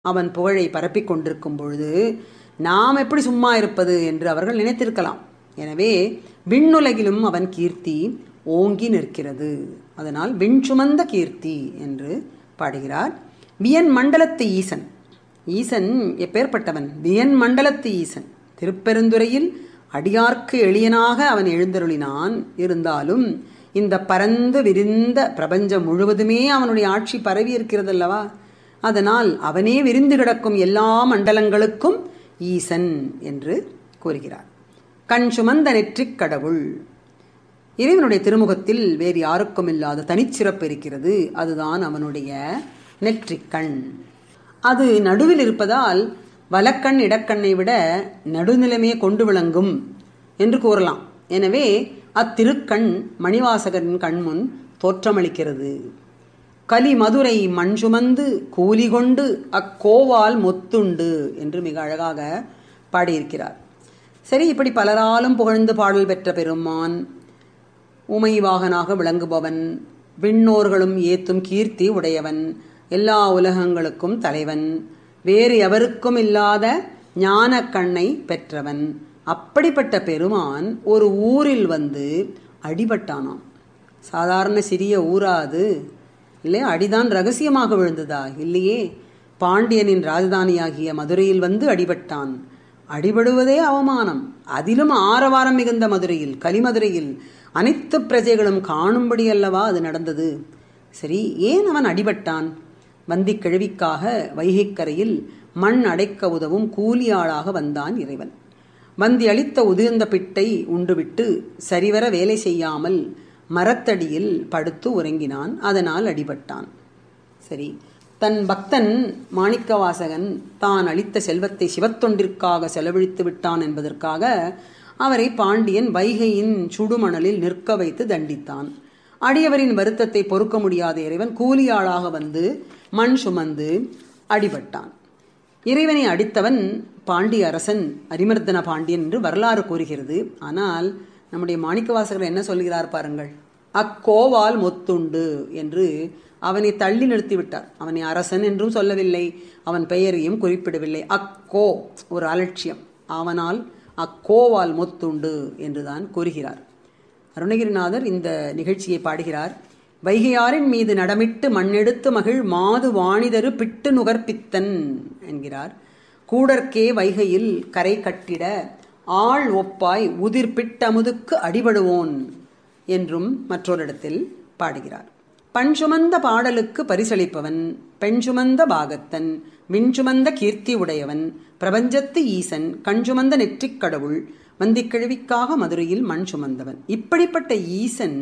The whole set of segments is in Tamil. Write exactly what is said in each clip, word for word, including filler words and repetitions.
அவன் புகழை பரப்பிக் கொண்டிருக்கும் பொழுது நாம் எப்படி சும்மா இருப்பது என்று அவர்கள் நினைத்திருக்கலாம். எனவே விண்ணுலகிலும் அவன் கீர்த்தி ஓங்கி நிற்கிறது. அதனால் விண் சுமந்த கீர்த்தி என்று பாடுகிறார். வியன் மண்டலத்து ஈசன், ஈசன் எப்பேற்பட்டவன்? வியன் மண்டலத்து ஈசன். திருப்பெருந்துறையில் அடியார்க்கு எளியனாக அவன் எழுந்தருளினான். இருந்தாலும் இந்த பரந்து விரிந்த பிரபஞ்சம் முழுவதுமே அவனுடைய ஆட்சி பரவி இருக்கிறதல்லவா? அதனால் அவனே விரிந்து கிடக்கும் எல்லா மண்டலங்களுக்கும் ஈசன் என்று கூறுகிறார். கண் சுமந்த நெற்றிக் கடவுள். இறைவனுடைய திருமுகத்தில் வேறு யாருக்கும் இல்லாத தனிச்சிறப்பு இருக்கிறது. அதுதான் அவனுடைய நெற்றிக்கண். அது நடுவில் இருப்பதால் வலக்கண் இடக்கண்ணை விட நடுநிலைமையை கொண்டு விளங்கும் என்று கூறலாம். எனவே அத்திருக்கண் மணிவாசகரின் கண்முன் தோற்றமளிக்கிறது. கலி மதுரை மண் சுமந்து கூலி கொண்டு அக்கோவால் மொத்துண்டு என்று மிக அழகாக பாடியிருக்கிறார். சரி, இப்படி பலராலும் புகழ்ந்து பாடல் பெற்ற பெருமான், உமைவாகனாக விளங்குபவன், விண்ணோர்களும் ஏத்தும் கீர்த்தி உடையவன், எல்லா உலகங்களுக்கும் தலைவன், வேறு எவருக்கும் இல்லாத ஞான கண்ணை பெற்றவன், அப்படிப்பட்ட பெருமான் ஒரு ஊரில் வந்து அடிபட்டானாம். சாதாரண சிறிய ஊராது இல்லையா? அடிதான் ரகசியமாக விழுந்ததா? இல்லையே. பாண்டியனின் ராஜதானியாகிய மதுரையில் வந்து அடிபட்டான். அடிபடுவதே அவமானம். அதிலும் ஆரவாரம் மிகுந்த மதுரையில், கலிமதுரையில் அனைத்து பிரஜைகளும் காணும்படி அல்லவா அது நடந்தது. சரி, ஏன் அவன் அடிபட்டான்? வந்தி கிழவிக்காக வைகைக்கரையில் மண் அடைக்க உதவும் கூலியாளாக வந்தான் இறைவன். வந்தி அளித்த உதிர்ந்த பிட்டை உண்டுவிட்டு சரிவர வேலை செய்யாமல் மரத்தடியில் படுத்து உறங்கினான். அதனால் அடிபட்டான். சரி, தன் பக்தன் மாணிக்கவாசகன் தான் அளித்த செல்வத்தை சிவத்தொண்டிற்காக செலவழித்து விட்டான் என்பதற்காக அவரை பாண்டியன் வைகையின் சுடுமணலில் நிற்க வைத்து தண்டித்தான். அடியவரின் வருத்தத்தை பொறுக்க முடியாத இறைவன் கூலியாளாக வந்து மண் சுமந்து அடிபட்டான். இறைவனை அடித்தவன் பாண்டிய அரசன் அரிமர்தன பாண்டியன் என்று வரலாறு கூறுகிறது. ஆனால் நம்முடைய மாணிக்கவாசகர் என்ன சொல்கிறார் பாருங்கள். அக்கோவால் மொத்துண்டு என்று அவனை தள்ளி நிறுத்திவிட்டார். அவனை அரசன் என்றும் சொல்லவில்லை, அவன் பெயரையும் குறிப்பிடவில்லை. அக்கோ ஒரு அலட்சியம். அவனால் அக்கோவால் மொத்துண்டு என்றுதான் கூறுகிறார். அருணகிரிநாதர் இந்த நிகழ்ச்சியை பாடுகிறார். வைகையாரின் மீது நடமிட்டு மண்ணெடுத்து மகிழ் மாது வாணிதரு பிட்டு நுகர்ப்பித்தன் என்கிறார். கூடற்கே வைகையில் கரை கட்டிட ஆள் ஒப்பாய் உதிர் பிட்டமுதுக்கு அடிபடுவோன் என்றும் மற்றொரு இடத்தில் பாடுகிறார். பண் சுமந்த பாடலுக்கு பரிசளிப்பவன், பெண் சுமந்த பாகத்தன், விண் சுமந்த கீர்த்தி உடையவன், பிரபஞ்சத்து ஈசன், கண் சுமந்த நெற்றிக் கடவுள், வந்திக்கிழவிக்காக மதுரையில் மண் சுமந்தவன். இப்படிப்பட்ட ஈசன்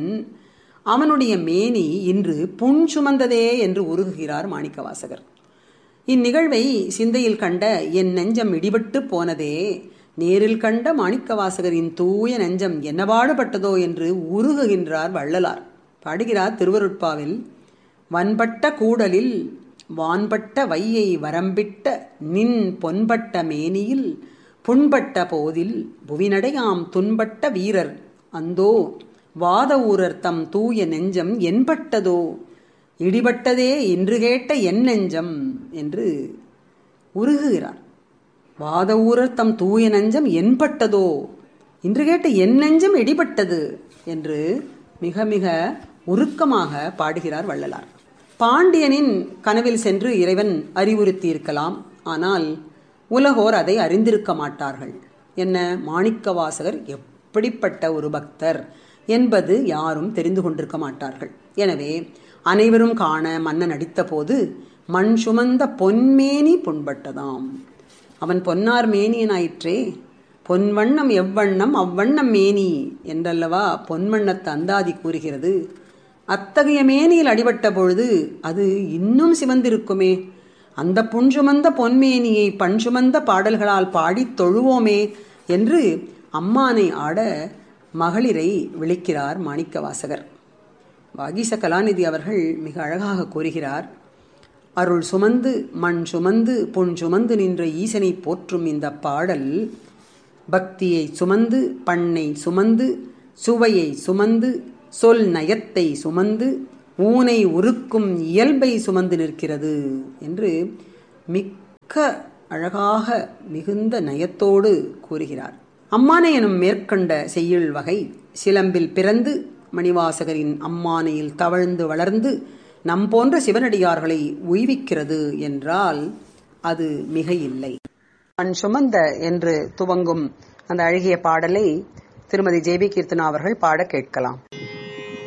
அவனுடைய மேனி இன்று புண் சுமந்ததே என்று உருகுகிறார் மாணிக்கவாசகர். இந்நிகழ்வை சிந்தையில் கண்ட என் நெஞ்சம் இடிபட்டு போனதே, நேரில் கண்ட மாணிக்கவாசகரின் தூய நெஞ்சம் என்னபாடுபட்டதோ என்று உருகுகின்றார் வள்ளலார். பாடுகிறார் திருவருட்பாவில். வன்பட்ட கூடலில் வான்பட்ட வையை வரம்பிட்ட நின் பொன்பட்ட மேனியில் புண்பட்ட போதில் புவிநடையாம் துன்பட்ட வீரர் அந்தோ வாத ஊரர் தம் தூய நெஞ்சம் என்பட்டதோ, இடிபட்டதே இன்று கேட்ட என் நெஞ்சம் என்று உருகுகிறார். வாத ஊரர் தம் தூய நெஞ்சம் என்பட்டதோ, இன்று கேட்ட என் நெஞ்சம் இடிபட்டது என்று மிக மிக உருக்கமாக பாடுகிறார் வள்ளலார். பாண்டியனின் கனவில் சென்று இறைவன் அறிவுறுத்தி இருக்கலாம். ஆனால் உலகோர் அதை அறிந்திருக்க மாட்டார்கள். என்ன, மாணிக்கவாசகர் எப்படிப்பட்ட ஒரு பக்தர் என்பது யாரும் தெரிந்து கொண்டிருக்க மாட்டார்கள். எனவே அனைவரும் காண மன்னன் அடித்த போது மண் சுமந்த பொன்மேனி புண்பட்டதாம். அவன் பொன்னார் மேனியனாயிற்றே. பொன்வண்ணம் எவ்வண்ணம் அவ்வண்ணம் மேனி என்றல்லவா பொன்வண்ணத்து அந்தாதி கூறுகிறது. அத்தகைய மேனியில் அடிபட்ட பொழுது அது இன்னும் சிவந்திருக்குமே. அந்த புன் சுமந்த பொன்மேனியை பண் சுமந்த பாடல்களால் பாடி தொழுவோமே என்று அம்மானை ஆட மகளிரை விழிக்கிறார் மாணிக்கவாசகர். வாகீச கலாநிதி அவர்கள் மிக அழகாக கூறுகிறார். அருள் சுமந்து மண் சுமந்து பொன் சுமந்து நின்ற ஈசனை போற்றும் இந்த பாடல் பக்தியை சுமந்து, பண்ணை சுமந்து, சுவையை சுமந்து, சொல் நயத்தை சுமந்து, ஊனை உருக்கும் இயல்பை சுமந்து நிற்கிறது என்று மிக்க மிக்க அழகாக மிகுந்த நயத்தோடு கூறுகிறார். அம்மானை எனும் மேற்கண்ட செய்யுள் வகை சிலம்பில் பிறந்து மணிவாசகரின் அம்மானையில் தவழ்ந்து வளர்ந்து நம் போன்ற சிவனடியார்களை உய்விக்கிறது என்றால் அது மிக இல்லை. மண் சுமந்த என்று துவங்கும் அந்த அழகிய பாடலை திருமதி ஜே பி கீர்த்தனா அவர்கள் பாட கேட்கலாம்.